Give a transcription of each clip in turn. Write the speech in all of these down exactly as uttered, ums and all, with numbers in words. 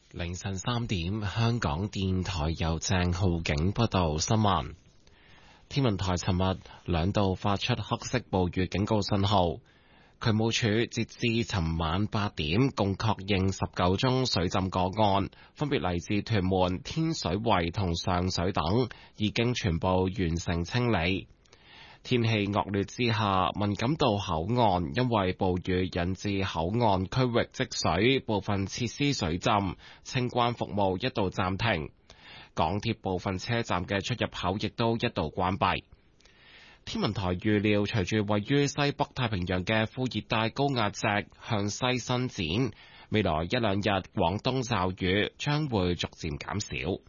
凌晨三點，香港電台由鄭浩景報道新聞。天文台尋日兩度發出黑色暴雨警告信號。渠務署截至尋晚八點，共確認十九宗水浸個案，分別嚟自屯門、天水圍同上水等，已經全部完成清理。天氣惡劣之下，文錦渡口岸因為暴雨引致口岸區域積水，部分設施水浸，清關服務一度暫停。港鐵部分車站嘅出入口亦都一度關閉。天文台預料，隨住位於西北太平洋嘅副熱帶高壓脊向西伸展，未來一兩日廣東驟雨將會逐漸減少。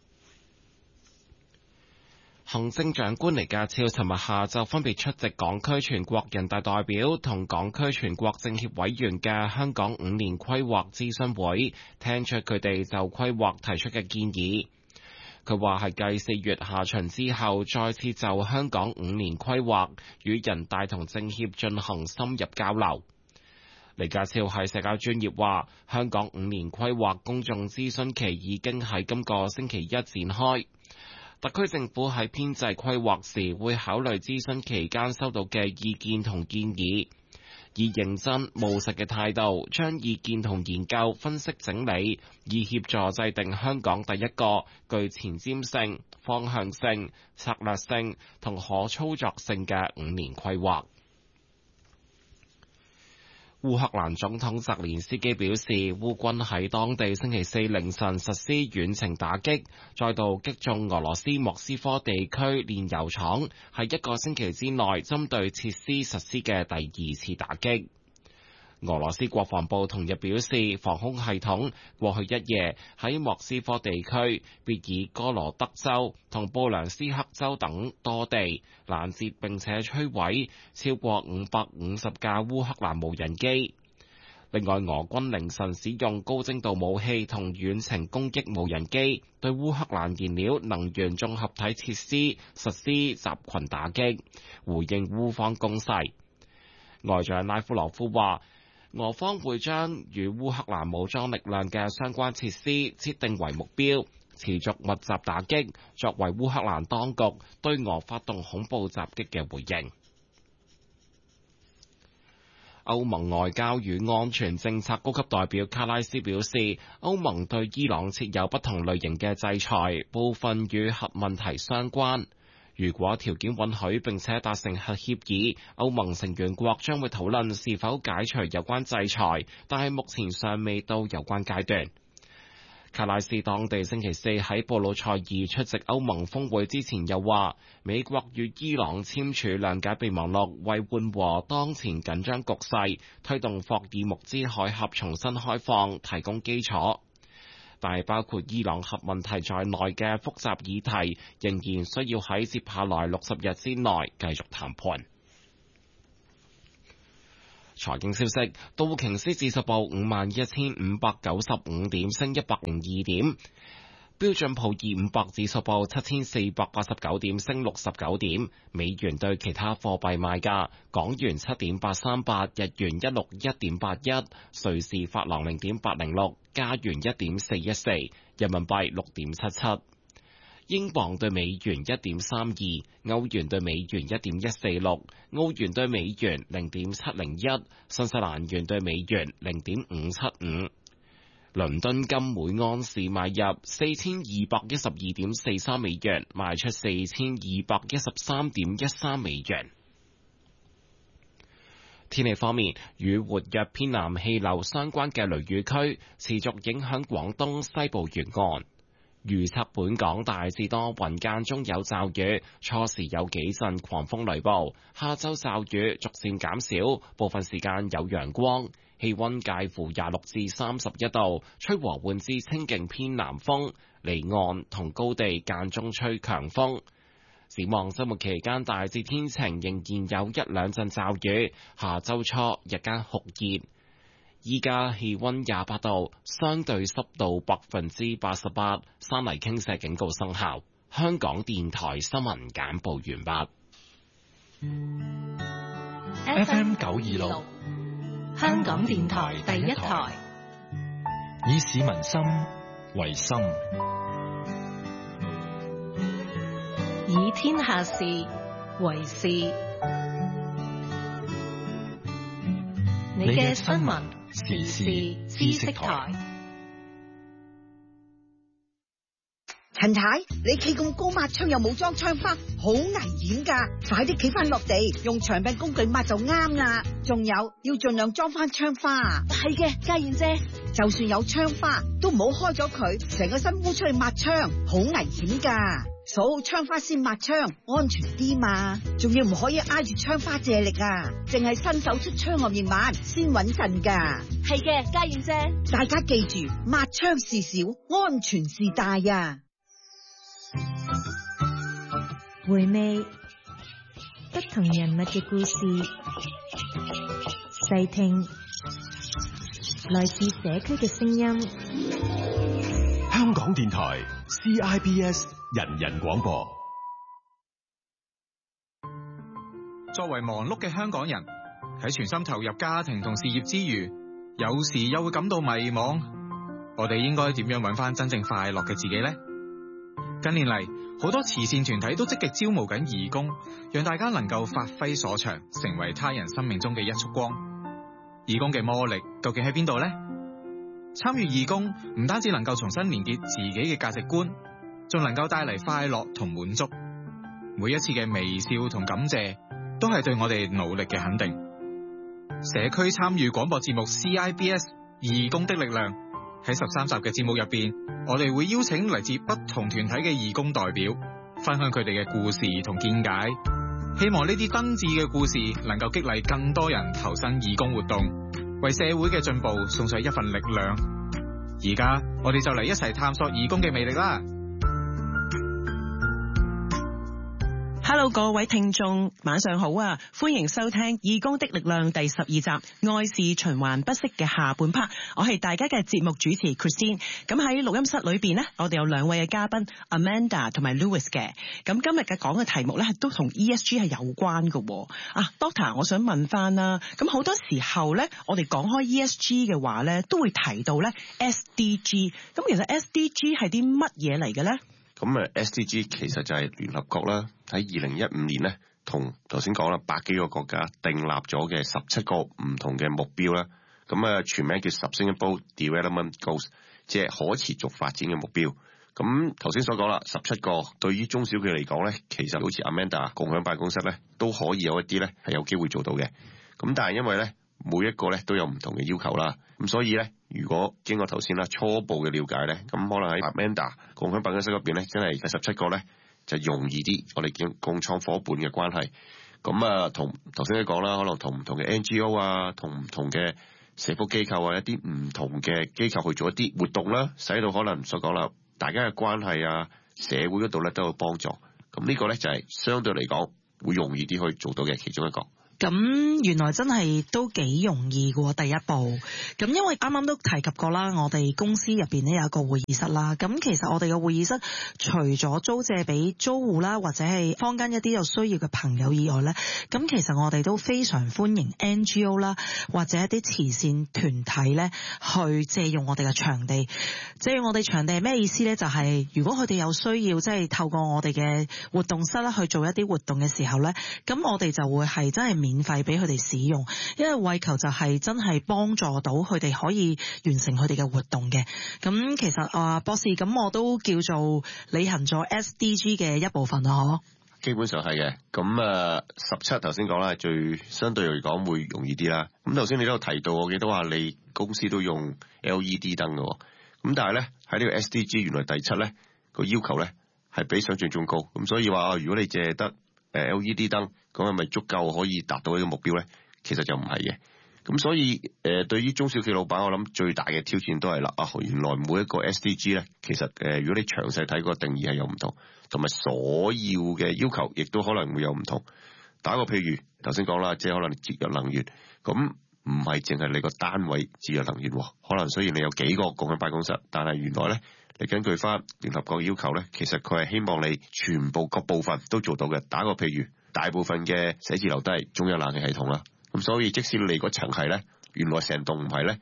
行政長官李家超尋日下晝分別出席港區全國人大代表同港區全國政協委員嘅香港五年規劃諮詢會，聽出佢哋就規劃提出嘅建議。佢話係繼四月下旬之後，再次就香港五年規劃與人大同政協進行深入交流。李家超喺社交專頁話，香港五年規劃公眾諮詢期已經喺今個星期一展開。特區政府喺編制規劃時會考慮諮詢期間收到嘅意見同建議，以認真務實嘅態度將意見同研究分析整理，以協助制定香港第一個具前瞻性、方向性、策略性同可操作性嘅五年規劃。烏克蘭總統澤連斯基表示，烏軍喺當地星期四凌晨實施遠程打擊，再度擊中俄羅斯莫斯科地區煉油廠，係一個星期之內針對設施實施嘅第二次打擊。俄羅斯國防部同日表示，防空系統過去一夜喺莫斯科地區、別爾哥羅德州同布良斯克州等多地攔截並且摧毀超過五百五十架烏克蘭無人機。另外，俄軍凌晨使用高精度武器同遠程攻擊無人機，對烏克蘭燃料能源綜合體設施實施集群打擊，回應烏方攻勢。外長拉夫羅夫話，俄方會將與烏克蘭武裝力量嘅相關設施設定為目標，持續密集打擊，作為烏克蘭當局對俄發動恐怖襲擊嘅回應。歐盟外交與安全政策高級代表卡拉斯表示，歐盟對伊朗設有不同類型嘅制裁，部分與核問題相關。如果條件允許並且達成核協議，歐盟成員國將會討論是否解除有關制裁，但係目前尚未到有關階段。卡拉斯當地星期四喺布魯塞爾出席歐盟峰會之前又話，美國與伊朗簽署諒解備忘錄，為緩和當前緊張局勢，推動霍爾木茲海峽重新開放提供基礎。但係包括伊朗核問題在內嘅複雜議題，仍然需要喺接下來六十日之內繼續談判。財經消息，道瓊斯指數報五萬一千五百九十五點，升一百零二點；標準普爾五百指數報七千四百八十九點，升六十九點。美元對其他貨幣賣價：港元七點八三八，日元一六一點八一，瑞士法郎零點八零六，加元一點四一四，人民幣六點七七。英鎊對美元一點三二，歐元對美元一點一四六，澳元對美元零點七零一，新西蘭元對美元零點五七五。倫敦金每安士買入四千二百一十二點四三美元，賣出四千二百一十三點一三美元。天氣方面，與活躍偏南氣流相關嘅雷雨區持續影響廣東西部沿岸。預測本港大致多雲，間中有驟雨，初時有幾陣狂風雷暴，下晝驟雨逐漸減少，部分時間有陽光，氣溫介乎廿六至三十一度，吹和緩至清勁偏南風，離岸同高地間中吹強風。展望週末期間大致天晴，仍然有一兩陣驟雨，下週初日間酷熱。依家氣溫廿八度，相對濕度百分之八十八，山泥傾瀉警告生效。香港電台新聞簡報完畢。 F M 九二六，香港電台第一台，以市民心為心， 以天下事為事。你嘅新聞時事知識台。 陳太，你企咁高抹窗又冇裝窗花，好危險噶！快啲企翻落地，用長柄工具抹就啱啦。仲有要盡量裝翻窗花。 係嘅，家燕姐， 就算有窗花，都唔好開咗佢，成個身烏出去抹窗，好危險噶。鎖好窗花先抹窗，安全啲嘛。仲要唔可以挨住窗花借力啊，淨係伸手出窗外面抹先穩陣噶。 係嘅，家燕姐， 大家記住，抹窗事小，安全事大啊！ 回味不同人物嘅故事，細聽來自社區嘅聲音。 香港電台 C I B S 人人廣播。 作為忙碌嘅香港人，喺全心投入家庭同事業之餘，有時又會感到迷茫。我哋應該點樣揾翻真正快樂嘅自己呢？近年嚟，好多慈善團體都積極招募緊義工，讓大家能夠發揮所長，成為他人生命中嘅一束光。義工嘅魔力究竟喺邊度呢？參與義工唔單止能夠重新連結自己嘅價值觀，仲能夠帶嚟快樂同滿足。每一次嘅微笑同感謝，都係對我哋努力嘅肯定。社區參與廣播節目 C I B S 義工的力量，喺十三集嘅節目入邊，我哋會邀請嚟自不同團體嘅義工代表，分享佢哋嘅故事同見解。希望呢啲真摯嘅故事能夠激勵更多人投身義工活動，為社會嘅進步送上一份力量。而家我哋就嚟一齊探索義工嘅魅力啦！ Hello， 各位聽眾，晚上好啊！歡迎收聽《義工的力量》第十二集《愛是循環不息》嘅下半 part。我係大家嘅節目主持 Christine。咁喺錄音室裏邊呢，我哋有兩位嘅嘉賓 Amanda 同埋 Louis 嘅。咁今日嘅講嘅題目咧，都同 E S G 係有關嘅。啊 ，Doctor， 我想問翻啦。咁好多時候咧，我哋講開 E S G 嘅話咧，都會提到咧 S D G。咁其實 S D G 係啲乜嘢嚟嘅咧？ 咁啊 S D G 其實就係聯合國啦，喺二零一五年咧，同頭先講啦，百幾個國家訂立咗嘅十七個唔同嘅目標啦。咁啊，全名叫 Sustainable Development Goals， 即係可持續發展嘅目標。咁頭先所講啦，十七個對於中小企嚟講咧，其實好似 Amanda 共享辦公室咧，都可以有一啲咧係有機會做到嘅。咁但係因為咧，每一個咧都有唔同嘅要求啦，咁所以咧，如果經過頭先啦初步嘅了解咧，咁可能喺 Amanda 共享辦公室嗰邊咧，真係第十七個咧就容易啲，我哋叫共創夥伴嘅關係。咁啊，同頭先你講啦，可能同唔同嘅 N G O 啊，同唔同嘅社福機構啊，一啲唔同嘅機構去做一啲活動啦，使到可能所講啦，大家嘅關係啊，社會嗰度咧都有幫助。咁呢個咧就係相對嚟講會容易啲去做到嘅其中一個。 咁原來真係都幾容易嘅第一步。咁因為啱啱都提及過啦，我哋公司入邊咧有一個會議室啦。咁其實我哋嘅會議室除咗租借俾租戶啦，或者係坊間一啲有需要嘅朋友以外咧，咁其實我哋都非常歡迎 N G O 啦，或者一啲慈善團體咧去借用我哋嘅場地。借用我哋場地係咩意思咧？就係、是、如果佢哋有需要，即係透過我哋嘅活動室啦去做一啲活動嘅時候咧，咁我哋就會係真係免免費俾佢哋使用，因為為求就係真係幫助到佢哋可以完成佢哋嘅活動嘅。咁其實啊，博士，咁我都叫做履行咗 S D G 嘅一部分啊， 基本上係嘅。咁啊，十七頭先講啦，最相對嚟講會容易啲啦。咁頭先你都有提到，我記得話你公司都用 L E D 燈嘅。咁但係咧喺呢個 S D G 原來第七咧個要求咧係比想象中高。咁所以話如果你借得誒 L E D 燈，咁係咪足夠可以達到呢個目標咧？其實就唔係嘅。咁所以誒、呃，對於中小企老闆，我諗最大嘅挑戰都係啦。啊，原來每一個 S D G 咧，其實誒、呃，如果你詳細睇個定義係有唔同，同埋所要嘅要求亦都可能會有唔同。打個譬如頭先講啦，即係可能節約能源，咁唔係淨係你個單位節約能源，可能雖然你有幾個共享辦公室，但係原來咧，你根據翻聯合國嘅要求咧，其實佢係希望你全部各部分都做到嘅。打個譬如，大部分嘅寫字樓都係中央冷氣系統啦。咁所以即使你嗰層係咧，原來成棟唔係咧，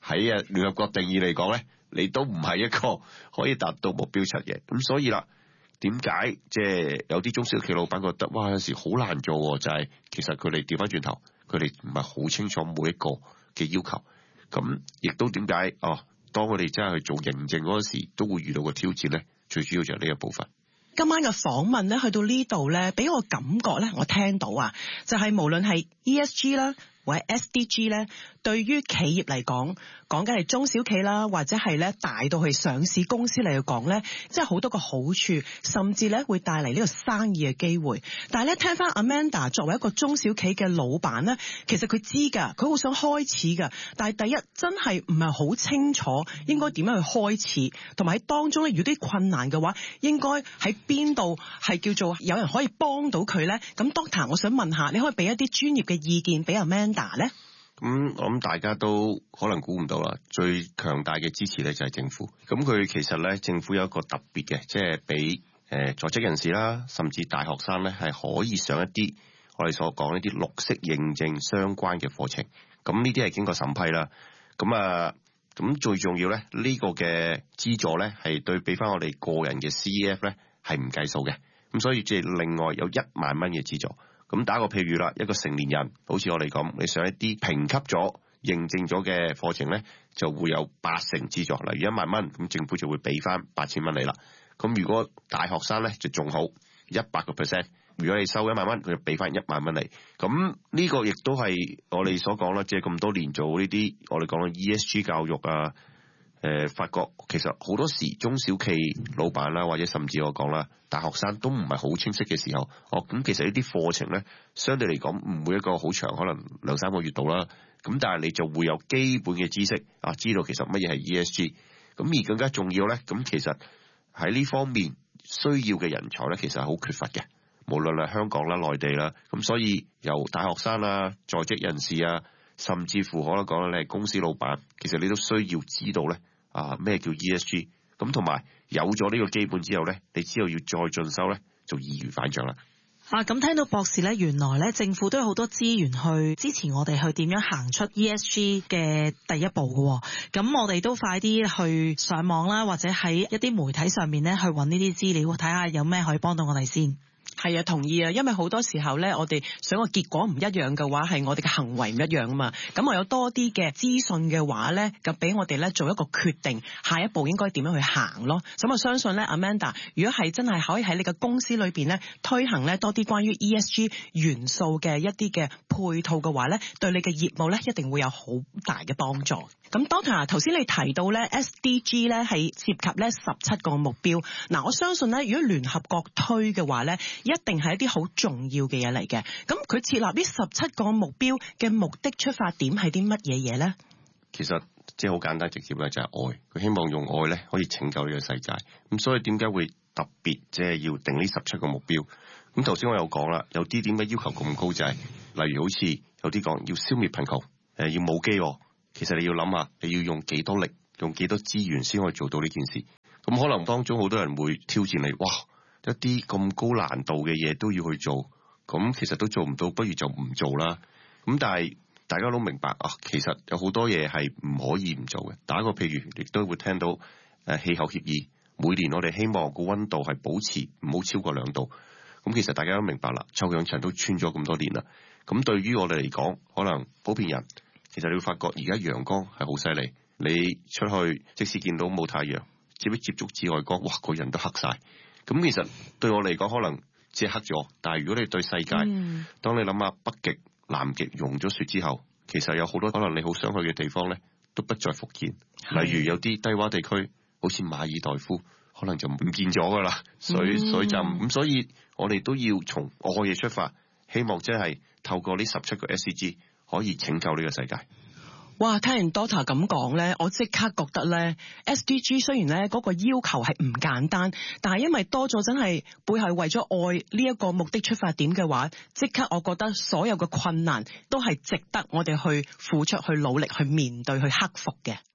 喺啊聯合國定義嚟講咧，你都唔係一個可以達到目標七嘅。咁所以啦，點解即係有啲中小企老闆覺得哇有時好難做喎？就係、是、其實佢哋調翻轉頭，佢哋唔係好清楚每一個嘅要求。咁亦都點解哦？當佢哋真係去做認證嗰時，都會遇到個挑戰咧。最主要就係呢一部分。 今晚嘅訪問咧，去到呢度咧，俾我感覺咧，我聽到啊，就係、是、無論係 E S G 啦，或者 S D G 咧，對於企業嚟講，講緊係中小企啦，或者係咧大到去上市公司嚟講咧，即係好多個好處，甚至咧會帶嚟呢個生意嘅機會。但係咧，聽翻 Amanda 作為一個中小企嘅老闆咧，其實佢知㗎，佢好想開始㗎，但係第一真係唔係好清楚應該點樣去開始，同埋喺當中咧，如果啲困難嘅話，應該喺邊度係叫做有人可以幫到佢咧？咁 Doctor，我想問下，你可以俾一啲專業嘅意見俾 Amanda 咧？ 咁、嗯、我諗大家都可能估唔到啦，最強大嘅支持咧就係政府。咁佢其實咧，政府有一個特別嘅，即係俾誒在職人士啦，甚至大學生咧係可以上一啲我哋所講呢啲綠色認證相關嘅課程。咁呢啲係經過審批啦。咁啊，咁最重要咧，呢、呢個嘅資助咧係對比翻我哋個人嘅 C E F 咧係唔計數嘅。咁所以即係另外有一萬蚊嘅資助。咁打個譬如啦，一個成年人，好似我哋咁，你上一啲評級咗、認證咗嘅課程咧，就會有八成資助。例如一萬蚊，咁政府就會俾翻八千蚊你啦。咁如果大學生咧就仲好，一百個 percent。如果你收一萬蚊，佢就俾翻一萬蚊你。咁呢個亦都係我哋所講啦，即係咁多年做呢啲我哋講嘅 E S G 教育啊。誒、呃，發覺其實好多時中小企老闆啦，或者甚至我講啦，大學生都唔係好清晰嘅時候，哦，咁其實呢啲課程咧，相對嚟講唔會一個好長，可能兩三個月度啦。咁但係你就會有基本嘅知識啊，知道其實乜嘢係 E S G。咁而更加重要咧，咁其實喺呢方面需要嘅人才咧，其實係好缺乏嘅，無論係香港啦、內地啦。咁所以由大學生啊、在職人士啊，甚至乎可能講你係公司老闆，其實你都需要知道咧。啊，咩叫 E S G？ 咁同埋有咗呢個基本之後咧，你之後要再進修咧，就易如反掌啦。 啊，咁聽到博士咧，原來咧政府都有好多資源去支持我哋去點樣行出 E S G 嘅第一步嘅。咁我哋都快啲去上網啦，或者喺一啲媒體上面咧去揾呢啲資料，睇下有咩可以幫到我哋先。 係啊，同意啊，因為好多時候咧，我哋想個結果唔一樣嘅話，係我哋嘅行為唔一樣啊嘛。咁我有多啲嘅資訊嘅話咧，咁俾我哋咧做一個決定，下一步應該點樣去行咯。咁我相信咧 ，Amanda， 如果係真係可以喺你嘅公司裏邊咧推行咧多啲關於 E S G 元素嘅一啲嘅配套嘅話咧，對你嘅業務咧一定會有好大嘅幫助。咁 Doctor 頭先你提到咧 S D G 咧係涉及咧十七個目標，嗱我相信咧如果聯合國推嘅話咧，一定係一啲好重要嘅嘢嚟嘅。咁佢設立呢十七個目標嘅目的出發點係啲乜嘢嘢咧？ 其實即係好簡單直接咧，就係愛。佢希望用愛咧可以拯救呢個世界。咁所以點解會特別即係要定呢十七個目標？咁頭先我有講啦，有啲點解要求咁高就係、是，例如好似有啲講要消滅貧窮，誒要冇饑餓。其實你要諗下，你要用幾多力，用幾多資源先可以做到呢件事？咁可能當中好多人會挑戰你，哇！一啲咁高難度嘅嘢都要去做，咁其實都做唔到，不如就唔做啦。咁但係大家都明白啊，其實有好多嘢係唔可以唔做嘅。打個譬如，亦都會聽到誒氣候協議，每年我哋希望個溫度係保持唔好超過兩度。咁其實大家都明白啦，臭氧層都穿咗咁多年啦。咁對於我哋嚟講，可能普遍人。其實你會發覺而家陽光係好犀利，你出去即使見到冇太陽，接一接觸紫外光，哇個人都黑晒。咁其實對我嚟講可能只係黑咗，但係如果你對世界，嗯、當你諗下北極、南極融咗雪之後，其實有好多可能你好想去嘅地方咧，都不再復現。例如有啲低洼地區，好似馬爾代夫，可能就唔見咗噶啦，水水浸。咁、嗯、所以我哋都要從愛嘅出發，希望即係透過呢十七個 S D G。可以拯救呢個世界。 哇！聽完 Doctor 咁講咧，我即刻覺得咧 S D G 雖然咧嗰個要求係唔簡單，但係因為多咗真係背後為咗愛呢一個目的出發點嘅話，即刻我覺得所有嘅困難都係值得我哋去付出、去努力、去面對、去克服嘅。